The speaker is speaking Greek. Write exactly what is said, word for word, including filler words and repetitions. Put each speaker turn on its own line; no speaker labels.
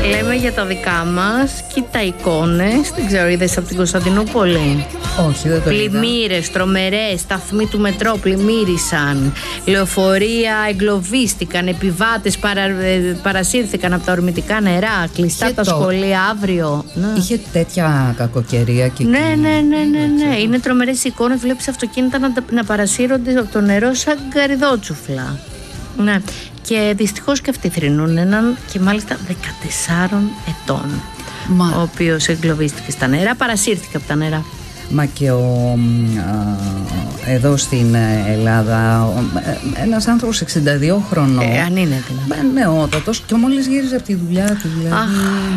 Λέμε για τα δικά μας. Κοίτα εικόνες. Δεν ξέρω, είδες από την Κωνσταντινούπολη?
Όχι, δεν το είδα.
Πλημμύρες τρομερές, σταθμοί του μετρό πλημμύρισαν, λεωφορεία εγκλωβίστηκαν, επιβάτες παρα, παρασύρθηκαν από τα ορμητικά νερά, κλειστά
Είχε
τα
το...
σχολεία αύριο. Ναι.
Είχε τέτοια κακοκαιρία και
ναι,
εκεί.
ναι, ναι, ναι, ναι. Είναι τρομερές εικόνες. Βλέπεις αυτοκίνητα να, να παρασύρονται από το νερό σαν γκαριδότσουφλα. Ναι. Και δυστυχώς και αυτοί θρηνούν έναν, και μάλιστα δεκατεσσάρων ετών.
Μα...
ο οποίος εγκλωβίστηκε στα νερά, παρασύρθηκε από τα νερά.
Μα και ο, α, εδώ στην Ελλάδα ο, ένας άνθρωπος εξήντα δύο χρονών,
ε, αν είναι δηλαδή
νεότατος, και μόλις γύριζε από τη δουλειά του δηλαδή.
Αχ.